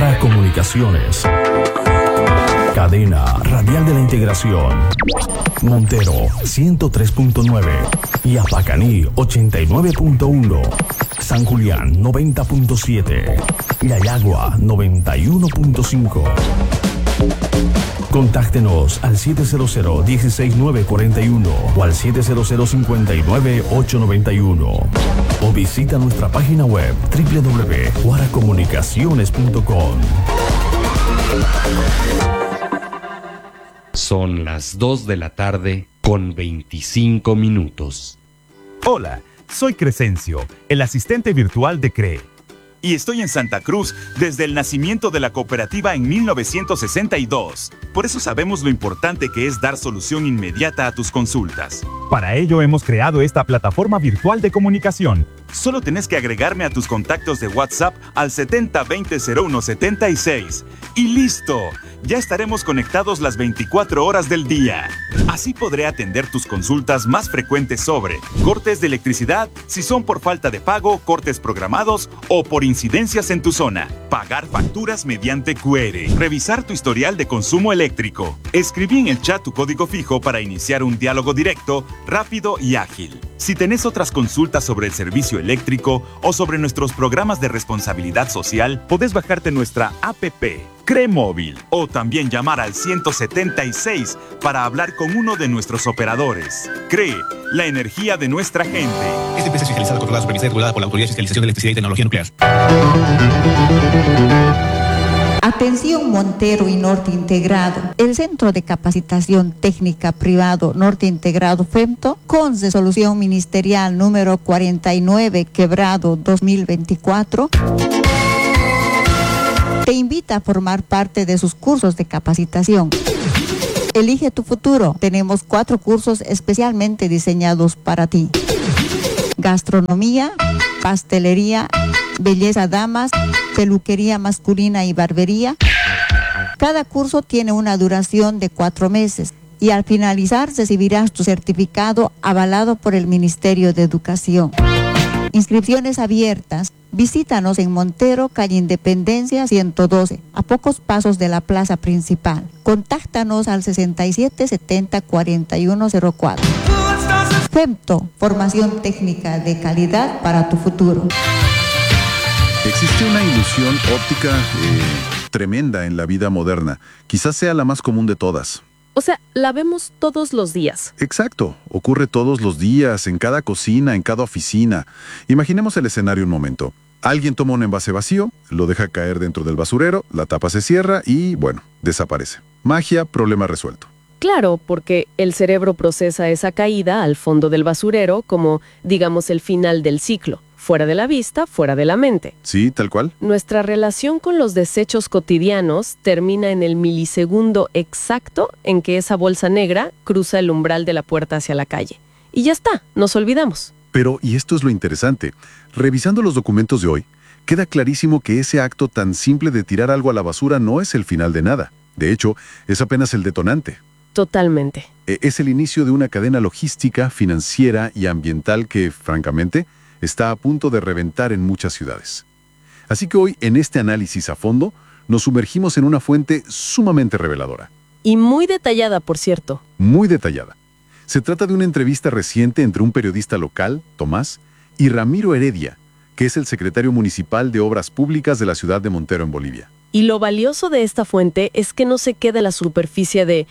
Guara Comunicaciones. Cadena Radial de la Integración. Montero 103.9 y Apacaní 89.1. San Julián 90.7. Yayagua 91.5. Contáctenos al 700-16941 o al 700-59-891 o visita nuestra página web www.guaracomunicaciones.com. Son las 2 de la tarde con 25 minutos. Hola, soy Crescencio, el asistente virtual de CREE. Y estoy en Santa Cruz desde el nacimiento de la cooperativa en 1962. Por eso sabemos lo importante que es dar solución inmediata a tus consultas. Para ello hemos creado esta plataforma virtual de comunicación. Solo tenés que agregarme a tus contactos de WhatsApp al 7020-0176. ¡Y listo! Ya estaremos conectados las 24 horas del día. Así podré atender tus consultas más frecuentes sobre cortes de electricidad, si son por falta de pago, cortes programados o por incidencias en tu zona. Pagar facturas mediante QR. Revisar tu historial de consumo eléctrico. Escribí en el chat tu código fijo para iniciar un diálogo directo, rápido y ágil. Si tenés otras consultas sobre el servicio eléctrico o sobre nuestros programas de responsabilidad social, podés bajarte nuestra APP CREE Móvil o también llamar al 176 para hablar con uno de nuestros operadores. CREE, la energía de nuestra gente. Esta empresa es fiscalizada, controlada, supervisada y regulada por la Autoridad de Fiscalización de Electricidad y Tecnología Nuclear. Atención Montero y Norte Integrado. El Centro de Capacitación Técnica Privado Norte Integrado FEMTO, con resolución ministerial número 49 quebrado 2024, te invita a formar parte de sus cursos de capacitación. Elige tu futuro. Tenemos 4 cursos especialmente diseñados para ti: gastronomía, pastelería, belleza damas, peluquería masculina y barbería. Cada curso tiene una duración de 4 meses y al finalizar recibirás tu certificado avalado por el Ministerio de Educación. Inscripciones abiertas. Visítanos en Montero, calle Independencia 112, a pocos pasos de la plaza principal. Contáctanos al 6770-4104. FEMTO, formación técnica de calidad para tu futuro. Existe una ilusión óptica tremenda en la vida moderna. Quizás sea la más común de todas. O sea, la vemos todos los días. Exacto. Ocurre todos los días, en cada cocina, en cada oficina. Imaginemos el escenario un momento. Alguien toma un envase vacío, lo deja caer dentro del basurero, la tapa se cierra y, bueno, desaparece. Magia, problema resuelto. Claro, porque el cerebro procesa esa caída al fondo del basurero como, digamos, el final del ciclo. Fuera de la vista, fuera de la mente. Sí, tal cual. Nuestra relación con los desechos cotidianos termina en el milisegundo exacto en que esa bolsa negra cruza el umbral de la puerta hacia la calle. Y ya está, nos olvidamos. Pero, y esto es lo interesante, revisando los documentos de hoy, queda clarísimo que ese acto tan simple de tirar algo a la basura no es el final de nada. De hecho, es apenas el detonante. Totalmente. Es el inicio de una cadena logística, financiera y ambiental que, francamente, está a punto de reventar en muchas ciudades. Así que hoy, en este análisis a fondo, nos sumergimos en una fuente sumamente reveladora. Y muy detallada, por cierto. Muy detallada. Se trata de una entrevista reciente entre un periodista local, Tomás, y Ramiro Heredia, que es el secretario municipal de Obras Públicas de la ciudad de Montero, en Bolivia. Y lo valioso de esta fuente es que no se queda en la superficie de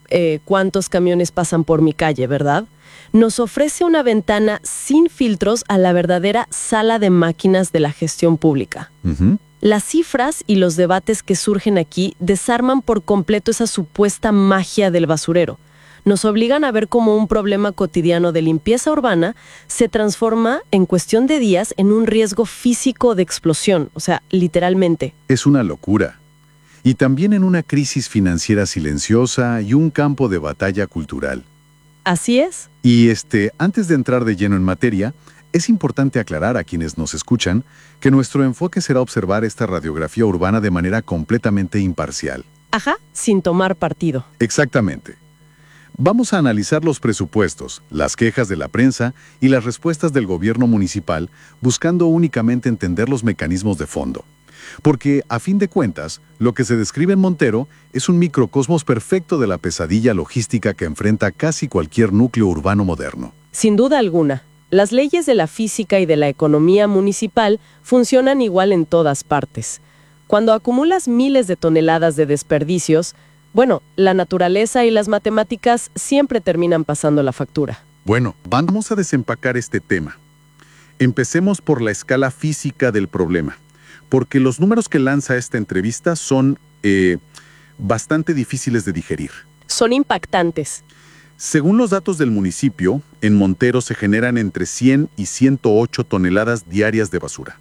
cuántos camiones pasan por mi calle, ¿verdad? Nos ofrece una ventana sin filtros a la verdadera sala de máquinas de la gestión pública. Las cifras y los debates que surgen aquí desarman por completo esa supuesta magia del basurero. Nos obligan a ver cómo un problema cotidiano de limpieza urbana se transforma en cuestión de días en un riesgo físico de explosión, o sea, literalmente. Es una locura. Y también en una crisis financiera silenciosa y un campo de batalla cultural. Así es. Y antes de entrar de lleno en materia, es importante aclarar a quienes nos escuchan que nuestro enfoque será observar esta radiografía urbana de manera completamente imparcial. Ajá, sin tomar partido. Exactamente. Vamos a analizar los presupuestos, las quejas de la prensa y las respuestas del gobierno municipal, buscando únicamente entender los mecanismos de fondo. Porque, a fin de cuentas, lo que se describe en Montero es un microcosmos perfecto de la pesadilla logística que enfrenta casi cualquier núcleo urbano moderno. Sin duda alguna, las leyes de la física y de la economía municipal funcionan igual en todas partes. Cuando acumulas miles de toneladas de desperdicios, bueno, la naturaleza y las matemáticas siempre terminan pasando la factura. Bueno, vamos a desempacar este tema. Empecemos por la escala física del problema, porque los números que lanza esta entrevista son bastante difíciles de digerir. Son impactantes. Según los datos del municipio, en Montero se generan entre 100 y 108 toneladas diarias de basura.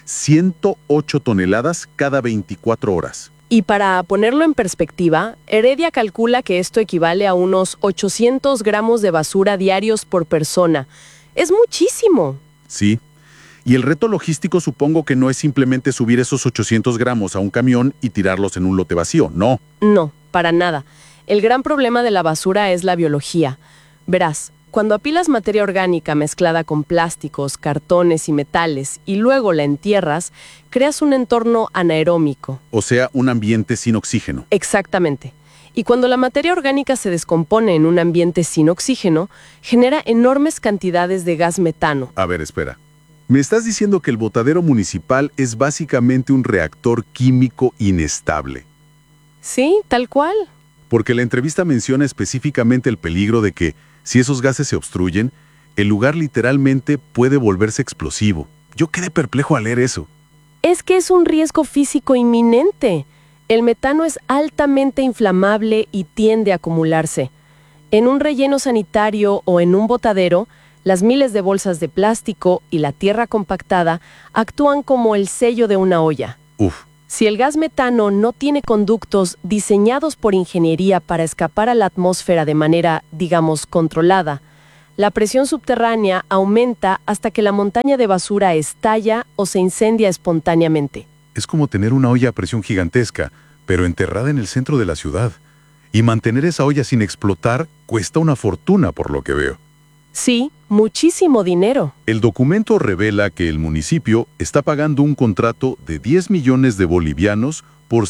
108 toneladas cada 24 horas. Y para ponerlo en perspectiva, Heredia calcula que esto equivale a unos 800 gramos de basura diarios por persona. Es muchísimo. Sí. Y el reto logístico supongo que no es simplemente subir esos 800 gramos a un camión y tirarlos en un lote vacío, no. No, para nada. El gran problema de la basura es la biología. Verás, cuando apilas materia orgánica mezclada con plásticos, cartones y metales y luego la entierras, creas un entorno anaerómico. O sea, un ambiente sin oxígeno. Exactamente. Y cuando la materia orgánica se descompone en un ambiente sin oxígeno, genera enormes cantidades de gas metano. A ver, espera. ¿Me estás diciendo que el botadero municipal es básicamente un reactor químico inestable? Sí, tal cual. Porque la entrevista menciona específicamente el peligro de que, si esos gases se obstruyen, el lugar literalmente puede volverse explosivo. Yo quedé perplejo al leer eso. Es que es un riesgo físico inminente. El metano es altamente inflamable y tiende a acumularse. En un relleno sanitario o en un botadero, las miles de bolsas de plástico y la tierra compactada actúan como el sello de una olla. Uf. Si el gas metano no tiene conductos diseñados por ingeniería para escapar a la atmósfera de manera, digamos, controlada, la presión subterránea aumenta hasta que la montaña de basura estalla o se incendia espontáneamente. Es como tener una olla a presión gigantesca, pero enterrada en el centro de la ciudad. Y mantener esa olla sin explotar cuesta una fortuna, por lo que veo. Sí, muchísimo dinero. El documento revela que el municipio está pagando un contrato de 10 millones de bolivianos por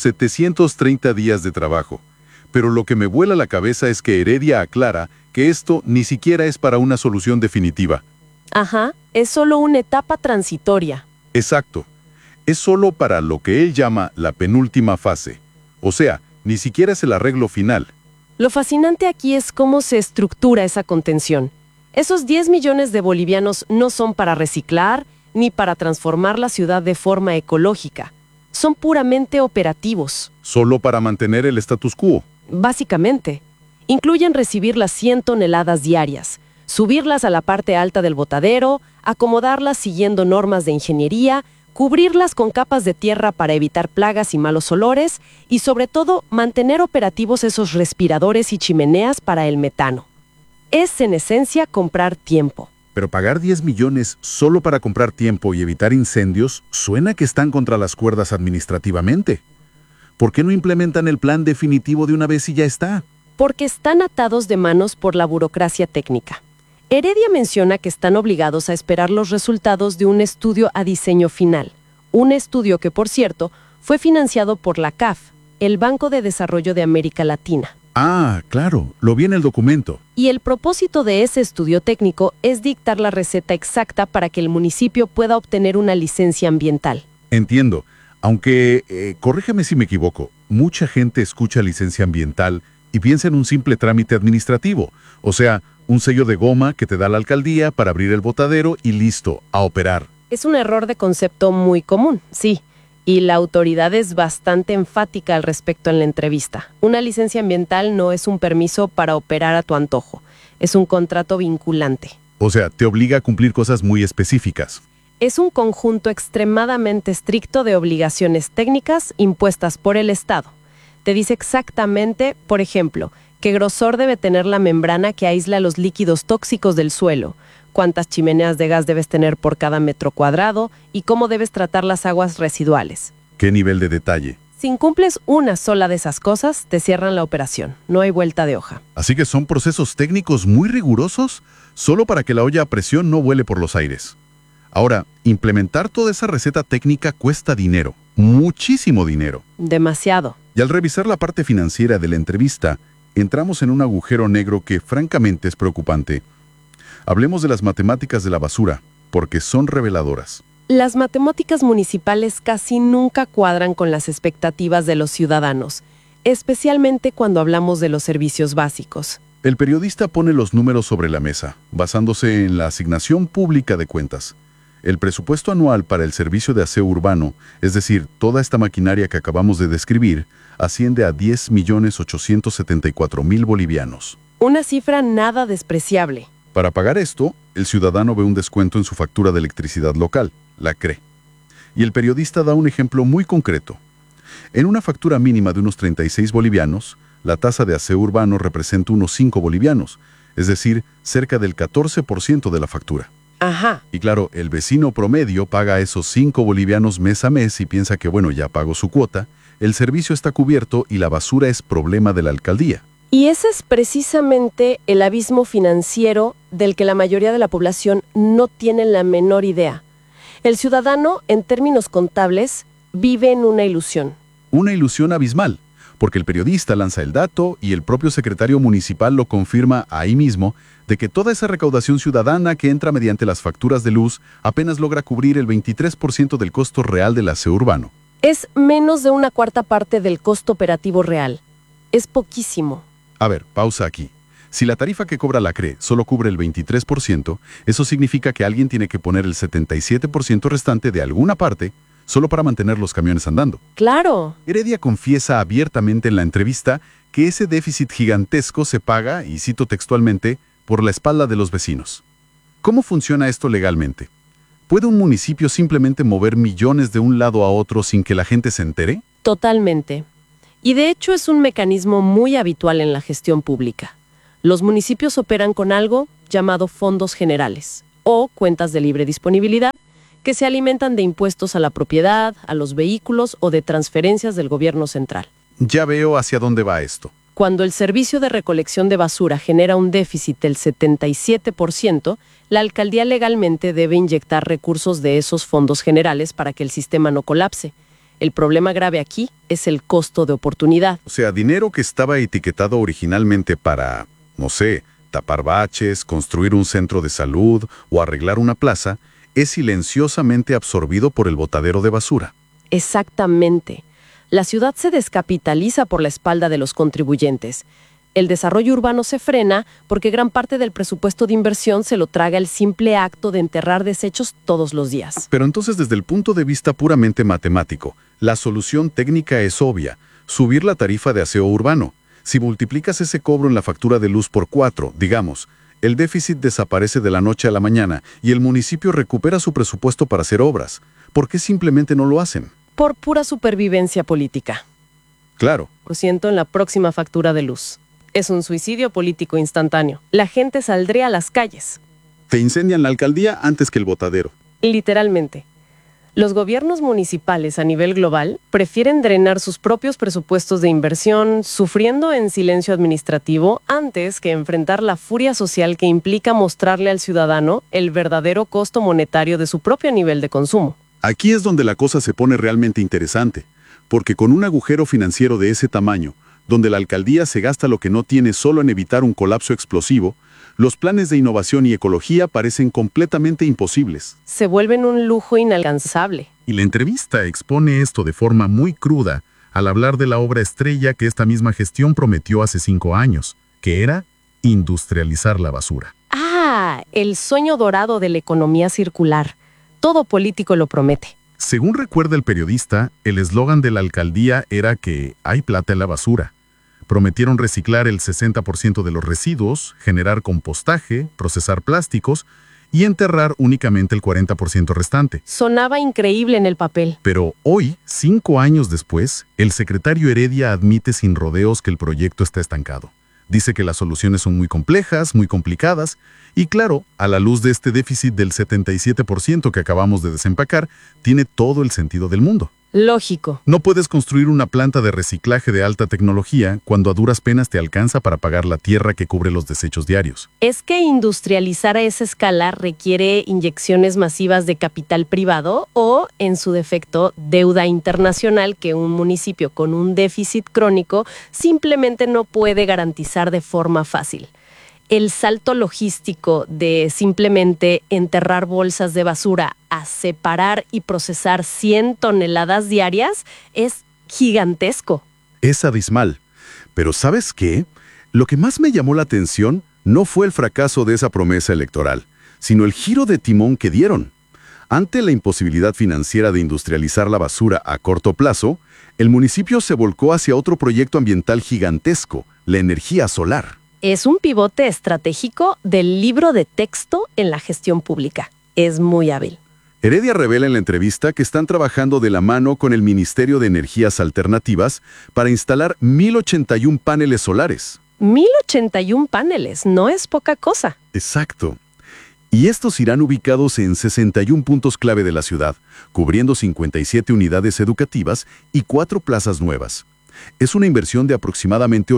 730 días de trabajo. Pero lo que me vuela la cabeza es que Heredia aclara que esto ni siquiera es para una solución definitiva. Ajá, es solo una etapa transitoria. Exacto. Es solo para lo que él llama la penúltima fase. O sea, ni siquiera es el arreglo final. Lo fascinante aquí es cómo se estructura esa contención. Esos 10 millones de bolivianos no son para reciclar ni para transformar la ciudad de forma ecológica. Son puramente operativos. Solo para mantener el status quo. Básicamente. Incluyen recibir las 100 toneladas diarias, subirlas a la parte alta del botadero, acomodarlas siguiendo normas de ingeniería, cubrirlas con capas de tierra para evitar plagas y malos olores y, sobre todo, mantener operativos esos respiradores y chimeneas para el metano. Es, en esencia, comprar tiempo. Pero pagar 10 millones solo para comprar tiempo y evitar incendios suena que están contra las cuerdas administrativamente. ¿Por qué no implementan el plan definitivo de una vez y ya está? Porque están atados de manos por la burocracia técnica. Heredia menciona que están obligados a esperar los resultados de un estudio a diseño final. Un estudio que, por cierto, fue financiado por la CAF, el Banco de Desarrollo de América Latina. Ah, claro, lo vi en el documento. Y el propósito de ese estudio técnico es dictar la receta exacta para que el municipio pueda obtener una licencia ambiental. Entiendo, aunque, corrígeme si me equivoco, mucha gente escucha licencia ambiental y piensa en un simple trámite administrativo, o sea, un sello de goma que te da la alcaldía para abrir el botadero y listo, a operar. Es un error de concepto muy común, sí. Y la autoridad es bastante enfática al respecto en la entrevista. Una licencia ambiental no es un permiso para operar a tu antojo. Es un contrato vinculante. O sea, te obliga a cumplir cosas muy específicas. Es un conjunto extremadamente estricto de obligaciones técnicas impuestas por el Estado. Te dice exactamente, por ejemplo, qué grosor debe tener la membrana que aísla los líquidos tóxicos del suelo, cuántas chimeneas de gas debes tener por cada metro cuadrado y cómo debes tratar las aguas residuales. ¿Qué nivel de detalle? Si incumples una sola de esas cosas, te cierran la operación. No hay vuelta de hoja. Así que son procesos técnicos muy rigurosos, solo para que la olla a presión no vuele por los aires. Ahora, implementar toda esa receta técnica cuesta dinero. Muchísimo dinero. Demasiado. Y al revisar la parte financiera de la entrevista, entramos en un agujero negro que francamente es preocupante. Hablemos de las matemáticas de la basura, porque son reveladoras. Las matemáticas municipales casi nunca cuadran con las expectativas de los ciudadanos, especialmente cuando hablamos de los servicios básicos. El periodista pone los números sobre la mesa, basándose en la asignación pública de cuentas. El presupuesto anual para el servicio de aseo urbano, es decir, toda esta maquinaria que acabamos de describir, asciende a 10.874.000 bolivianos. Una cifra nada despreciable. Para pagar esto, el ciudadano ve un descuento en su factura de electricidad local, la CRE. Y el periodista da un ejemplo muy concreto. En una factura mínima de unos 36 bolivianos, la tasa de aseo urbano representa unos 5 bolivianos, es decir, cerca del 14% de la factura. Ajá. Y claro, el vecino promedio paga esos 5 bolivianos mes a mes y piensa que bueno, ya pagó su cuota, el servicio está cubierto y la basura es problema de la alcaldía. Y ese es precisamente el abismo financiero del que la mayoría de la población no tiene la menor idea. El ciudadano, en términos contables, vive en una ilusión. Una ilusión abismal, porque el periodista lanza el dato y el propio secretario municipal lo confirma ahí mismo, de que toda esa recaudación ciudadana que entra mediante las facturas de luz apenas logra cubrir el 23% del costo real del aseo urbano. Es menos de una cuarta parte del costo operativo real. Es poquísimo. A ver, pausa aquí. Si la tarifa que cobra la CRE solo cubre el 23%, eso significa que alguien tiene que poner el 77% restante de alguna parte solo para mantener los camiones andando. ¡Claro! Heredia confiesa abiertamente en la entrevista que ese déficit gigantesco se paga, y cito textualmente, por la espalda de los vecinos. ¿Cómo funciona esto legalmente? ¿Puede un municipio simplemente mover millones de un lado a otro sin que la gente se entere? Totalmente. Y de hecho es un mecanismo muy habitual en la gestión pública. Los municipios operan con algo llamado fondos generales o cuentas de libre disponibilidad que se alimentan de impuestos a la propiedad, a los vehículos o de transferencias del gobierno central. Ya veo hacia dónde va esto. Cuando el servicio de recolección de basura genera un déficit del 77%, la alcaldía legalmente debe inyectar recursos de esos fondos generales para que el sistema no colapse. El problema grave aquí es el costo de oportunidad. O sea, dinero que estaba etiquetado originalmente para, no sé, tapar baches, construir un centro de salud o arreglar una plaza, es silenciosamente absorbido por el botadero de basura. Exactamente. La ciudad se descapitaliza por la espalda de los contribuyentes. El desarrollo urbano se frena porque gran parte del presupuesto de inversión se lo traga el simple acto de enterrar desechos todos los días. Pero entonces, desde el punto de vista puramente matemático, la solución técnica es obvia: subir la tarifa de aseo urbano. Si multiplicas ese cobro en la factura de luz por 4, digamos, el déficit desaparece de la noche a la mañana y el municipio recupera su presupuesto para hacer obras. ¿Por qué simplemente no lo hacen? Por pura supervivencia política. Claro. Lo siento en la próxima factura de luz. Es un suicidio político instantáneo. La gente saldría a las calles. Te incendian la alcaldía antes que el botadero. Literalmente. Los gobiernos municipales a nivel global prefieren drenar sus propios presupuestos de inversión, sufriendo en silencio administrativo, antes que enfrentar la furia social que implica mostrarle al ciudadano el verdadero costo monetario de su propio nivel de consumo. Aquí es donde la cosa se pone realmente interesante, porque con un agujero financiero de ese tamaño, donde la alcaldía se gasta lo que no tiene solo en evitar un colapso explosivo, los planes de innovación y ecología parecen completamente imposibles. Se vuelven un lujo inalcanzable. Y la entrevista expone esto de forma muy cruda al hablar de la obra estrella que esta misma gestión prometió hace 5 años, que era industrializar la basura. Ah, el sueño dorado de la economía circular. Todo político lo promete. Según recuerda el periodista, el eslogan de la alcaldía era que hay plata en la basura. Prometieron reciclar el 60% de los residuos, generar compostaje, procesar plásticos y enterrar únicamente el 40% restante. Sonaba increíble en el papel. Pero hoy, 5 años después, el secretario Heredia admite sin rodeos que el proyecto está estancado. Dice que las soluciones son muy complejas, muy complicadas, y claro, a la luz de este déficit del 77% que acabamos de desempacar, tiene todo el sentido del mundo. Lógico. No puedes construir una planta de reciclaje de alta tecnología cuando a duras penas te alcanza para pagar la tierra que cubre los desechos diarios. ¿Es que industrializar a esa escala requiere inyecciones masivas de capital privado o, en su defecto, deuda internacional que un municipio con un déficit crónico simplemente no puede garantizar de forma fácil? El salto logístico de simplemente enterrar bolsas de basura a separar y procesar 100 toneladas diarias es gigantesco. Es abismal. Pero ¿sabes qué? Lo que más me llamó la atención no fue el fracaso de esa promesa electoral, sino el giro de timón que dieron. Ante la imposibilidad financiera de industrializar la basura a corto plazo, el municipio se volcó hacia otro proyecto ambiental gigantesco, la energía solar. Es un pivote estratégico del libro de texto en la gestión pública. Es muy hábil. Heredia revela en la entrevista que están trabajando de la mano con el Ministerio de Energías Alternativas para instalar 1,081 paneles solares. 1,081 paneles, no es poca cosa. Exacto. Y estos irán ubicados en 61 puntos clave de la ciudad, cubriendo 57 unidades educativas y 4 plazas nuevas. Es una inversión de aproximadamente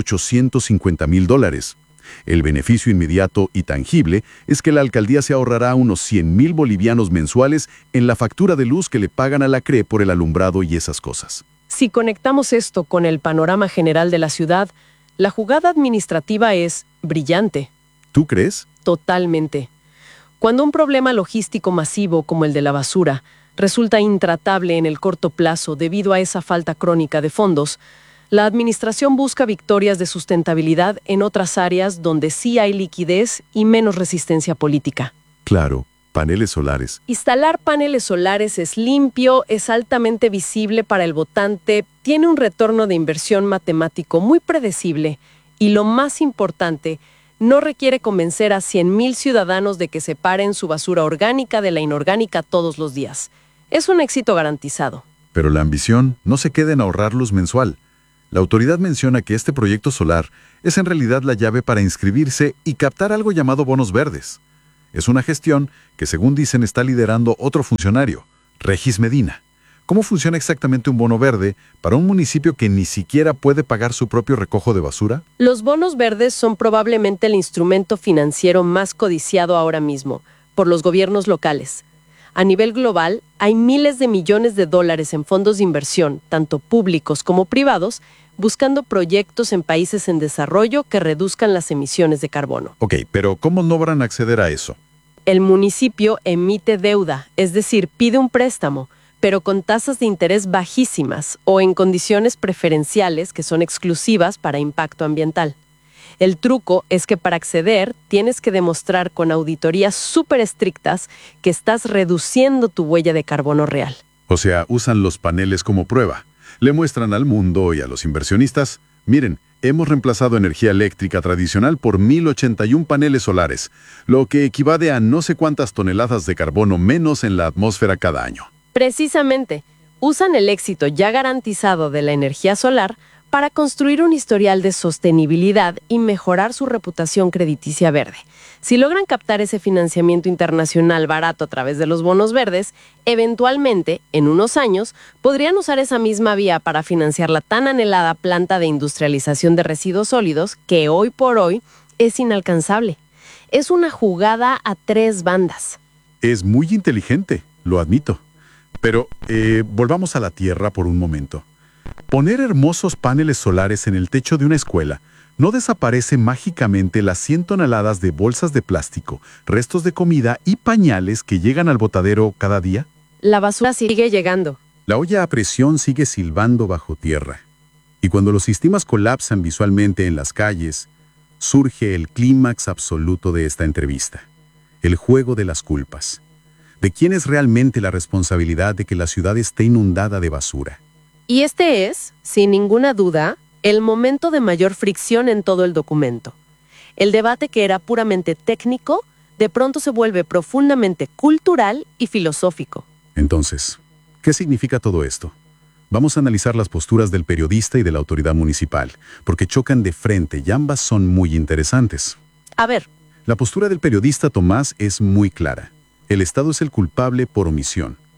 $850,000. El beneficio inmediato y tangible es que la alcaldía se ahorrará unos 100,000 bolivianos mensuales en la factura de luz que le pagan a la CRE por el alumbrado y esas cosas. Si conectamos esto con el panorama general de la ciudad, la jugada administrativa es brillante. ¿Tú crees? Totalmente. Cuando un problema logístico masivo como el de la basura resulta intratable en el corto plazo debido a esa falta crónica de fondos, la administración busca victorias de sustentabilidad en otras áreas donde sí hay liquidez y menos resistencia política. Claro, paneles solares. Instalar paneles solares es limpio, es altamente visible para el votante, tiene un retorno de inversión matemático muy predecible y, lo más importante, no requiere convencer a 100,000 ciudadanos de que separen su basura orgánica de la inorgánica todos los días. Es un éxito garantizado. Pero la ambición no se queda en ahorrar luz mensual. La autoridad menciona que este proyecto solar es en realidad la llave para inscribirse y captar algo llamado bonos verdes. Es una gestión que, según dicen, está liderando otro funcionario, Regis Medina. ¿Cómo funciona exactamente un bono verde para un municipio que ni siquiera puede pagar su propio recojo de basura? Los bonos verdes son probablemente el instrumento financiero más codiciado ahora mismo por los gobiernos locales. A nivel global, hay miles de millones de dólares en fondos de inversión, tanto públicos como privados, buscando proyectos en países en desarrollo que reduzcan las emisiones de carbono. Ok, pero ¿cómo logran acceder a eso? El municipio emite deuda, es decir, pide un préstamo, pero con tasas de interés bajísimas o en condiciones preferenciales que son exclusivas para impacto ambiental. El truco es que para acceder tienes que demostrar con auditorías súper estrictas que estás reduciendo tu huella de carbono real. O sea, usan los paneles como prueba. Le muestran al mundo y a los inversionistas, miren, hemos reemplazado energía eléctrica tradicional por 1,081 paneles solares, lo que equivale a no sé cuántas toneladas de carbono menos en la atmósfera cada año. Precisamente, usan el éxito ya garantizado de la energía solar para construir un historial de sostenibilidad y mejorar su reputación crediticia verde. Si logran captar ese financiamiento internacional barato a través de los bonos verdes, eventualmente, en unos años, podrían usar esa misma vía para financiar la tan anhelada planta de industrialización de residuos sólidos que hoy por hoy es inalcanzable. Es una jugada a 3 bandas. Es muy inteligente, lo admito. Pero volvamos a la tierra por un momento. Poner hermosos paneles solares en el techo de una escuela no desaparece mágicamente las 100 toneladas de bolsas de plástico, restos de comida y pañales que llegan al botadero cada día. La basura sigue llegando. La olla a presión sigue silbando bajo tierra. Y cuando los sistemas colapsan visualmente en las calles, surge el clímax absoluto de esta entrevista. El juego de las culpas. ¿De quién es realmente la responsabilidad de que la ciudad esté inundada de basura? Y este es, sin ninguna duda, el momento de mayor fricción en todo el documento. El debate que era puramente técnico, de pronto se vuelve profundamente cultural y filosófico. Entonces, ¿qué significa todo esto? Vamos a analizar las posturas del periodista y de la autoridad municipal, porque chocan de frente y ambas son muy interesantes. A ver. La postura del periodista Tomás es muy clara. El Estado es el culpable por omisión.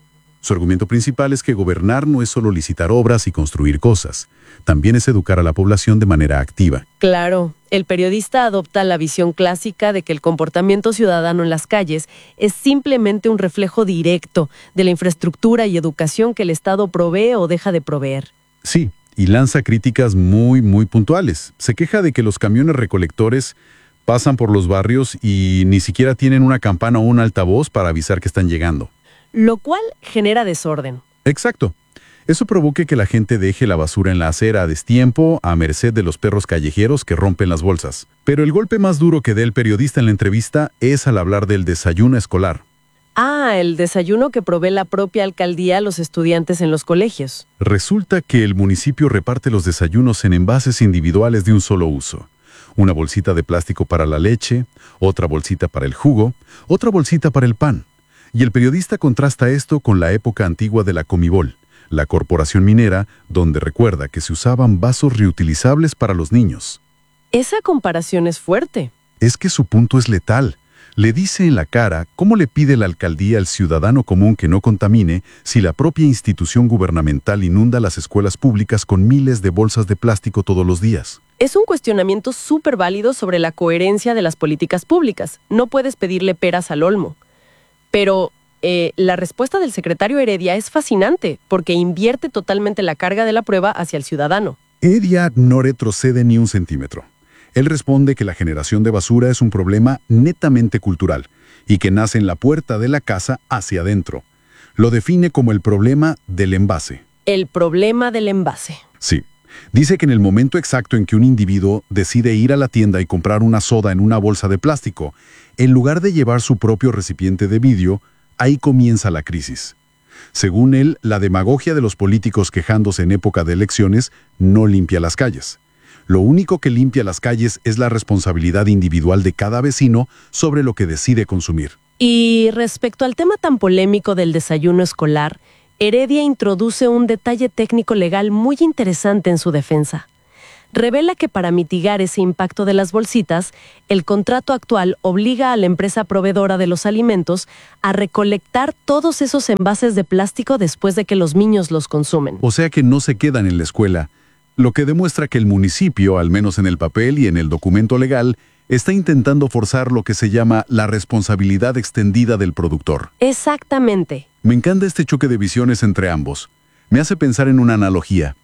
Su argumento principal es que gobernar no es solo licitar obras y construir cosas, también es educar a la población de manera activa. Claro, el periodista adopta la visión clásica de que el comportamiento ciudadano en las calles es simplemente un reflejo directo de la infraestructura y educación que el Estado provee o deja de proveer. Sí, y lanza críticas muy puntuales. Se queja de que los camiones recolectores pasan por los barrios y ni siquiera tienen una campana o un altavoz para avisar que están llegando. Lo cual genera desorden. Exacto. Eso provoca que la gente deje la basura en la acera a destiempo, a merced de los perros callejeros que rompen las bolsas. Pero el golpe más duro que dé el periodista en la entrevista es al hablar del desayuno escolar. Ah, el desayuno que provee la propia alcaldía a los estudiantes en los colegios. Resulta que el municipio reparte los desayunos en envases individuales de un solo uso. Una bolsita de plástico para la leche, otra bolsita para el jugo, otra bolsita para el pan. Y el periodista contrasta esto con la época antigua de la Comibol, la corporación minera, donde recuerda que se usaban vasos reutilizables para los niños. Esa comparación es fuerte. Es que su punto es letal. Le dice en la cara cómo le pide la alcaldía al ciudadano común que no contamine si la propia institución gubernamental inunda las escuelas públicas con miles de bolsas de plástico todos los días. Es un cuestionamiento súper válido sobre la coherencia de las políticas públicas. No puedes pedirle peras al olmo. Pero la respuesta del secretario Heredia es fascinante porque invierte totalmente la carga de la prueba hacia el ciudadano. Heredia no retrocede ni un centímetro. Él responde que la generación de basura es un problema netamente cultural y que nace en la puerta de la casa hacia adentro. Lo define como el problema del envase. El problema del envase. Sí. Dice que en el momento exacto en que un individuo decide ir a la tienda y comprar una soda en una bolsa de plástico, en lugar de llevar su propio recipiente de vidrio, ahí comienza la crisis. Según él, la demagogia de los políticos quejándose en época de elecciones no limpia las calles. Lo único que limpia las calles es la responsabilidad individual de cada vecino sobre lo que decide consumir. Y respecto al tema tan polémico del desayuno escolar, Heredia introduce un detalle técnico legal muy interesante en su defensa. Revela que para mitigar ese impacto de las bolsitas, el contrato actual obliga a la empresa proveedora de los alimentos a recolectar todos esos envases de plástico después de que los niños los consumen. O sea que no se quedan en la escuela, lo que demuestra que el municipio, al menos en el papel y en el documento legal, está intentando forzar lo que se llama la responsabilidad extendida del productor. Exactamente. Me encanta este choque de visiones entre ambos. Me hace pensar en una analogía.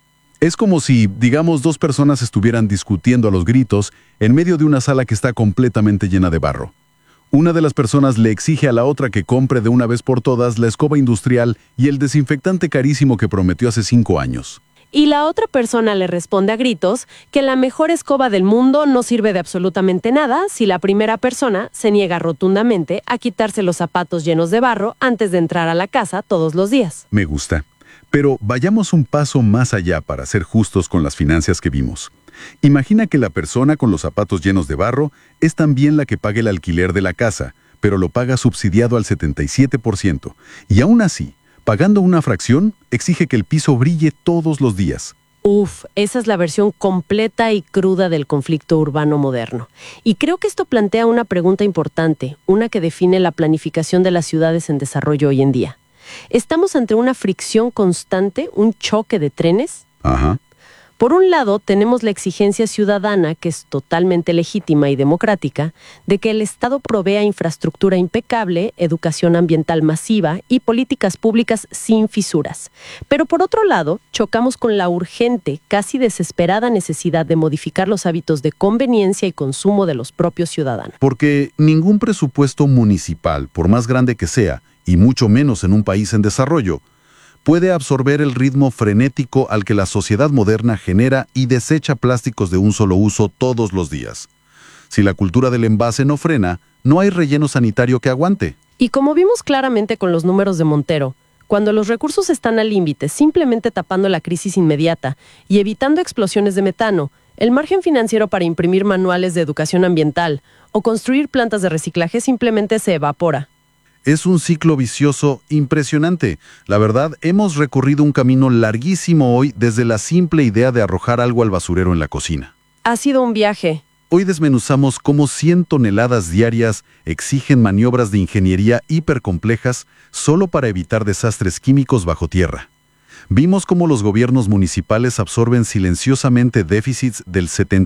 Es como si, digamos, dos personas estuvieran discutiendo a los gritos en medio de una sala que está completamente llena de barro. Una de las personas le exige a la otra que compre de una vez por todas la escoba industrial y el desinfectante carísimo que prometió hace 5 años. Y la otra persona le responde a gritos que la mejor escoba del mundo no sirve de absolutamente nada si la primera persona se niega rotundamente a quitarse los zapatos llenos de barro antes de entrar a la casa todos los días. Me gusta. Pero vayamos un paso más allá para ser justos con las finanzas que vimos. Imagina que la persona con los zapatos llenos de barro es también la que paga el alquiler de la casa, pero lo paga subsidiado al 77%. Y aún así, pagando una fracción, exige que el piso brille todos los días. Uf, esa es la versión completa y cruda del conflicto urbano moderno. Y creo que esto plantea una pregunta importante, una que define la planificación de las ciudades en desarrollo hoy en día. ¿Estamos ante una fricción constante, un choque de trenes? Ajá. Por un lado, tenemos la exigencia ciudadana, que es totalmente legítima y democrática, de que el Estado provea infraestructura impecable, educación ambiental masiva y políticas públicas sin fisuras. Pero por otro lado, chocamos con la urgente, casi desesperada necesidad de modificar los hábitos de conveniencia y consumo de los propios ciudadanos. Porque ningún presupuesto municipal, por más grande que sea, y mucho menos en un país en desarrollo, puede absorber el ritmo frenético al que la sociedad moderna genera y desecha plásticos de un solo uso todos los días. Si la cultura del envase no frena, no hay relleno sanitario que aguante. Y como vimos claramente con los números de Montero, cuando los recursos están al límite, simplemente tapando la crisis inmediata y evitando explosiones de metano, el margen financiero para imprimir manuales de educación ambiental o construir plantas de reciclaje simplemente se evapora. Es un ciclo vicioso impresionante. La verdad, hemos recorrido un camino larguísimo hoy desde la simple idea de arrojar algo al basurero en la cocina. Ha sido un viaje. Hoy desmenuzamos cómo 100 toneladas diarias exigen maniobras de ingeniería hipercomplejas solo para evitar desastres químicos bajo tierra. Vimos cómo los gobiernos municipales absorben silenciosamente déficits del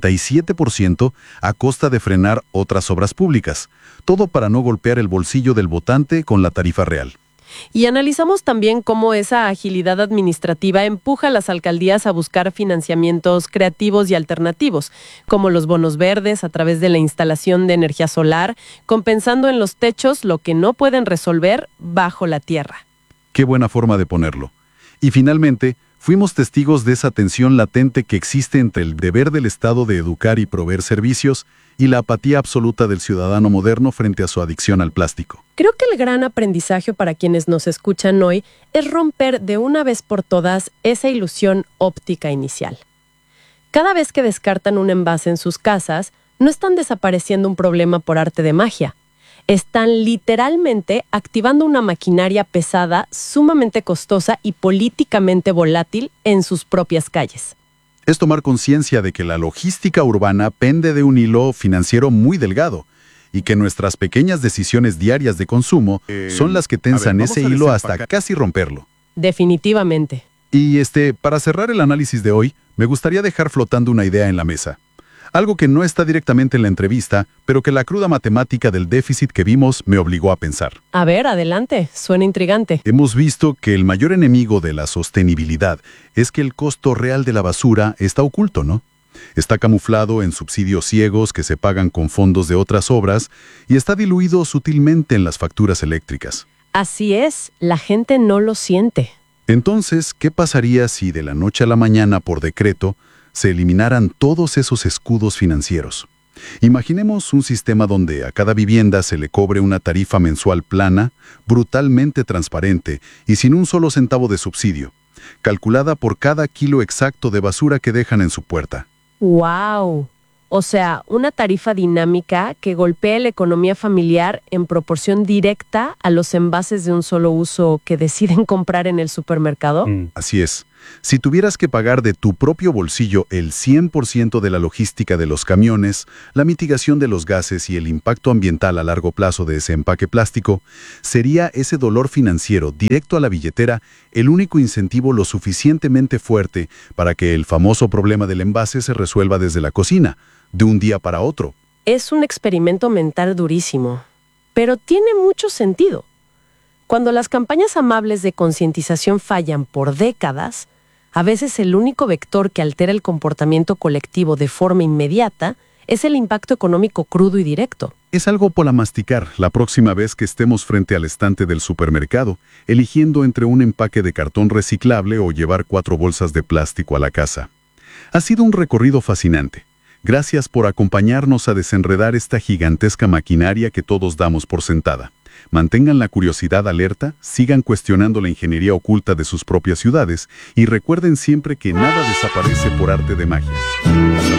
77% a costa de frenar otras obras públicas, todo para no golpear el bolsillo del votante con la tarifa real. Y analizamos también cómo esa agilidad administrativa empuja a las alcaldías a buscar financiamientos creativos y alternativos, como los bonos verdes a través de la instalación de energía solar, compensando en los techos lo que no pueden resolver bajo la tierra. Qué buena forma de ponerlo. Y finalmente, fuimos testigos de esa tensión latente que existe entre el deber del Estado de educar y proveer servicios y la apatía absoluta del ciudadano moderno frente a su adicción al plástico. Creo que el gran aprendizaje para quienes nos escuchan hoy es romper de una vez por todas esa ilusión óptica inicial. Cada vez que descartan un envase en sus casas, no están desapareciendo un problema por arte de magia. Están literalmente activando una maquinaria pesada, sumamente costosa y políticamente volátil en sus propias calles. Es tomar conciencia de que la logística urbana pende de un hilo financiero muy delgado y que nuestras pequeñas decisiones diarias de consumo son las que tensan ese hilo hasta casi romperlo. Definitivamente. Y para cerrar el análisis de hoy, me gustaría dejar flotando una idea en la mesa. Algo que no está directamente en la entrevista, pero que la cruda matemática del déficit que vimos me obligó a pensar. A ver, adelante. Suena intrigante. Hemos visto que el mayor enemigo de la sostenibilidad es que el costo real de la basura está oculto, ¿no? Está camuflado en subsidios ciegos que se pagan con fondos de otras obras y está diluido sutilmente en las facturas eléctricas. Así es, la gente no lo siente. Entonces, ¿qué pasaría si de la noche a la mañana, por decreto, se eliminaran todos esos escudos financieros? Imaginemos un sistema donde a cada vivienda se le cobre una tarifa mensual plana, brutalmente transparente y sin un solo centavo de subsidio, calculada por cada kilo exacto de basura que dejan en su puerta. ¡Wow! O sea, una tarifa dinámica que golpea la economía familiar en proporción directa a los envases de un solo uso que deciden comprar en el supermercado. Así es. Si tuvieras que pagar de tu propio bolsillo el 100% de la logística de los camiones, la mitigación de los gases y el impacto ambiental a largo plazo de ese empaque plástico, sería ese dolor financiero directo a la billetera el único incentivo lo suficientemente fuerte para que el famoso problema del envase se resuelva desde la cocina, de un día para otro. Es un experimento mental durísimo, pero tiene mucho sentido. Cuando las campañas amables de concientización fallan por décadas, a veces el único vector que altera el comportamiento colectivo de forma inmediata es el impacto económico crudo y directo. Es algo para masticar la próxima vez que estemos frente al estante del supermercado, eligiendo entre un empaque de cartón reciclable o llevar 4 bolsas de plástico a la casa. Ha sido un recorrido fascinante. Gracias por acompañarnos a desenredar esta gigantesca maquinaria que todos damos por sentada. Mantengan la curiosidad alerta, sigan cuestionando la ingeniería oculta de sus propias ciudades y recuerden siempre que nada desaparece por arte de magia.